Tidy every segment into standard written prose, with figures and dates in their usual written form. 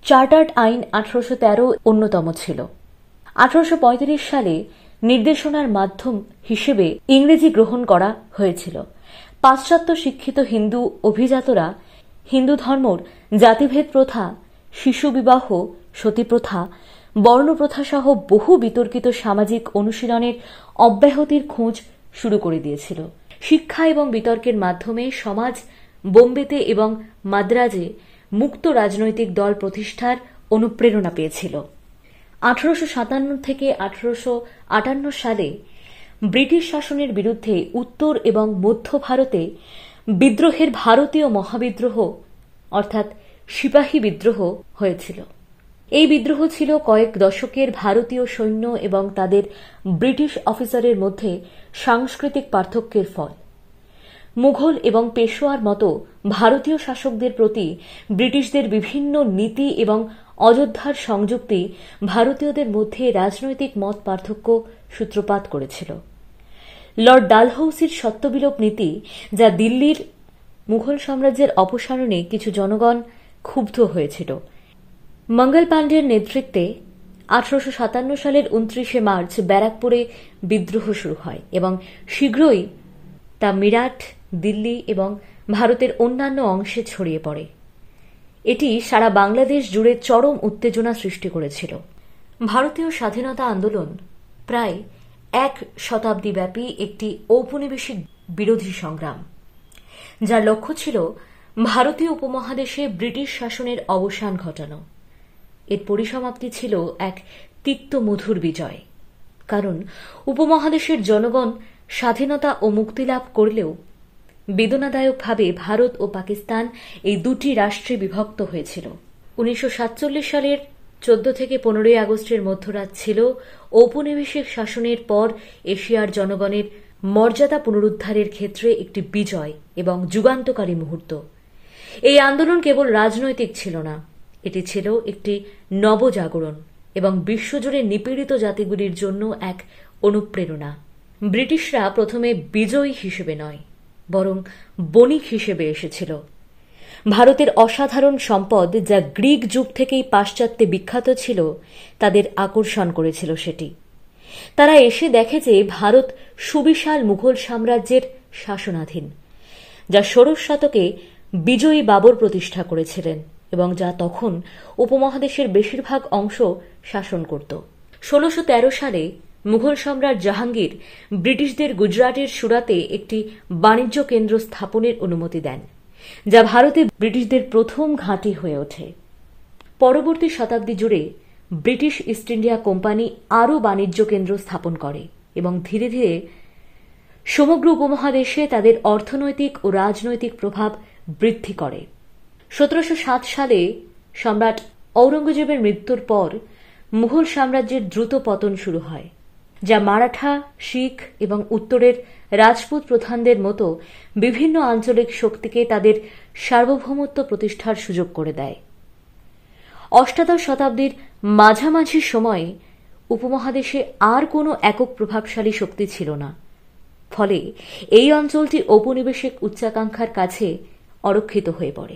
Chartered আইন 1813 অন্যতম ছিল। 1835 সালে নির্দেশনার মাধ্যম হিসেবে ইংরেজি গ্রহণ করা হয়েছিল। পাশ্চাত্য শিক্ষিত হিন্দু অভিজাতরা হিন্দু ধর্মর জাতিভেদ প্রথা, শিশু বিবাহ, সতীপ্রথা, বর্ণপ্রথা সহ বহু বিতর্কিত সামাজিক অনুশীলনের অব্যাহতির খোঁজ শুরু করে দিয়েছিল। শিক্ষা এবং বিতর্কের মাধ্যমে সমাজ বোম্বেতে এবং মাদ্রাজে মুক্ত রাজনৈতিক দল প্রতিষ্ঠার অনুপ্রেরণা পেয়েছিল। 1857 থেকে 1858 সালে ব্রিটিশ শাসনের বিরুদ্ধে উত্তর এবং মধ্য ভারতে বিদ্রোহের ভারতীয় মহাবিদ্রোহ অর্থাৎ সিপাহী বিদ্রোহ হয়েছিল। এই বিদ্রোহ ছিল কয়েক দশকের ভারতীয় সৈন্য এবং তাদের ব্রিটিশ অফিসারের মধ্যে সাংস্কৃতিক পার্থক্যের ফল। মুঘল এবং পেশোয়ার মতো ভারতীয় শাসকদের প্রতি ব্রিটিশদের বিভিন্ন নীতি এবং অযোধ্যার সংযুক্তি ভারতীয়দের মধ্যে রাজনৈতিক মত পার্থক্য সূত্রপাত করেছিল। লর্ড ডালহৌসির সত্যবিলোপ নীতি, যা দিল্লির মুঘল সাম্রাজ্যের অপসারণে কিছু জনগণ ক্ষুব্ধ হয়েছিল, মঙ্গল পাণ্ডের নেতৃত্বে 1857 সালের 29শে মার্চ ব্যারাকপুরে বিদ্রোহ শুরু হয় এবং শীঘ্রই তা মিরাট, দিল্লি এবং ভারতের অন্যান্য অংশে ছড়িয়ে পড়ে। এটি সারা বাংলাদেশ জুড়ে চরম উত্তেজনা সৃষ্টি করেছিল। ভারতীয় স্বাধীনতা আন্দোলন প্রায় 1 শতাব্দীব্যাপী একটি ঔপনিবেশিক বিরোধী সংগ্রাম, যার লক্ষ্য ছিল ভারতীয় উপমহাদেশে ব্রিটিশ শাসনের অবসান ঘটানো। এর পরিসমাপ্তি ছিল এক তিক্ত মধুর বিজয়, কারণ উপমহাদেশের জনগণ স্বাধীনতা ও মুক্তি লাভ করলেও বেদনাদায়কভাবে ভারত ও পাকিস্তান এই দুটি রাষ্ট্রে বিভক্ত হয়েছিল। 1947 সালের 14 থেকে 15 আগস্টের মধ্যরাত ছিল ঔপনিবেশিক শাসনের পর এশিয়ার জনগণের মর্যাদা পুনরুদ্ধারের ক্ষেত্রে একটি বিজয় এবং যুগান্তকারী মুহূর্ত। এই আন্দোলন কেবল রাজনৈতিক ছিল না, এটি ছিল একটি নবজাগরণ এবং বিশ্বজুড়ে নিপীড়িত জাতিগুলির জন্য এক অনুপ্রেরণা। ব্রিটিশরা প্রথমে বিজয়ী হিসেবে নয়, বরং বণিক হিসেবে এসেছিল। ভারতের অসাধারণ সম্পদ, যা গ্রিক যুগ থেকেই পাশ্চাত্যে বিখ্যাত ছিল, তাদের আকর্ষণ করেছিল সেটি। তারা এসে দেখে যে ভারত সুবিশাল মুঘল সাম্রাজ্যের শাসনাধীন, যা ষোড়শ শতকে বিজয়ী বাবর প্রতিষ্ঠা করেছিলেন এবং যা তখন উপমহাদেশের বেশিরভাগ অংশ শাসন করত। 1613 সালে মুঘল সম্রাট জাহাঙ্গীর ব্রিটিশদের গুজরাটের সুরাতে একটি বাণিজ্য কেন্দ্র স্থাপনের অনুমতি দেন, যা ভারতে ব্রিটিশদের প্রথম ঘাঁটি হয়ে ওঠে। পরবর্তী শতাব্দী জুড়ে ব্রিটিশ ইস্ট ইন্ডিয়া কোম্পানি আরও বাণিজ্য কেন্দ্র স্থাপন করে এবং ধীরে ধীরে সমগ্র উপমহাদেশে তাদের অর্থনৈতিক ও রাজনৈতিক প্রভাব বৃদ্ধি করে। 1707 সালে সম্রাট ঔরঙ্গজেবের মৃত্যুর পর মুঘল সাম্রাজ্যের দ্রুত পতন শুরু হয়, যা মারাঠা, শিখ এবং উত্তরের রাজপুত প্রধানদের মতো বিভিন্ন আঞ্চলিক শক্তিকে তাদের সার্বভৌমত্ব প্রতিষ্ঠার সুযোগ করে দেয়। অষ্টাদশ শতাব্দীর মাঝামাঝি সময়ে উপমহাদেশে আর কোনো একক প্রভাবশালী শক্তি ছিল না, ফলে এই অঞ্চলটি ঔপনিবেশিক উচ্চাকাঙ্ক্ষার কাছে অরক্ষিত হয়ে পড়ে।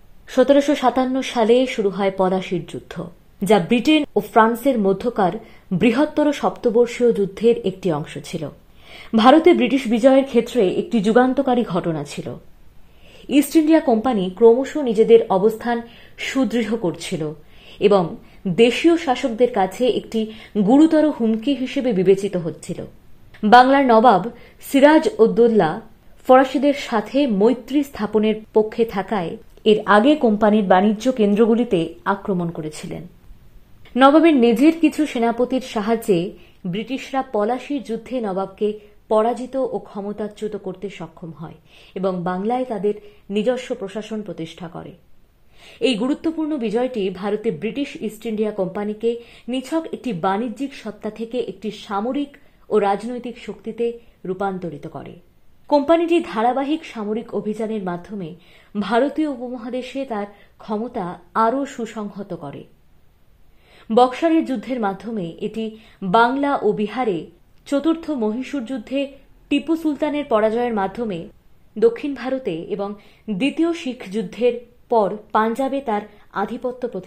1757 সালে শুরু হয় পলাশির যুদ্ধ, যা ব্রিটেন ও ফ্রান্সের মধ্যকার বৃহত্তর সপ্তবর্ষীয় যুদ্ধের একটি অংশ ছিল। ভারতে ব্রিটিশ বিজয়ের ক্ষেত্রে একটি যুগান্তকারী ঘটনা ছিল। ইস্ট ইন্ডিয়া কোম্পানি ক্রমশ নিজেদের অবস্থান সুদৃঢ় করছিল এবং দেশীয় শাসকদের কাছে একটি গুরুতর হুমকি হিসেবে বিবেচিত হচ্ছিল। বাংলার নবাব সিরাজ উদ্দৌলা ফরাসিদের সাথে মৈত্রী স্থাপনের পক্ষে থাকায় এর আগে কোম্পানির বাণিজ্য কেন্দ্রগুলিতে আক্রমণ করেছিলেন। নবাবের নিজের কিছু সেনাপতির সাহায্যে ব্রিটিশরা পলাশির যুদ্ধে নবাবকে পরাজিত ও ক্ষমতাচ্যুত করতে সক্ষম হয় এবং বাংলায় তাদের নিজস্ব প্রশাসন প্রতিষ্ঠা করে। এই গুরুত্বপূর্ণ বিজয়টি ভারতে ব্রিটিশ ইস্ট ইন্ডিয়া কোম্পানিকে নিছক একটি বাণিজ্যিক সত্তা থেকে একটি সামরিক ও রাজনৈতিক শক্তিতে রূপান্তরিত করে। কোম্পানিটি ধারাবাহিক সামরিক অভিযানের মাধ্যমে ভারতীয় উপমহাদেশে তার ক্ষমতা আরও সুসংহত করে। বক্সারের যুদ্ধের মাধ্যমে এটি বাংলা ও বিহারে চতুর্থ মহীশূর যুদ্ধে টিপু সুলতানের পরাজয়ের মাধ্যমে দক্ষিণ ভারতে এবং দ্বিতীয় শিখ যুদ্ধের পর পাঞ্জাবে তার আধিপত্য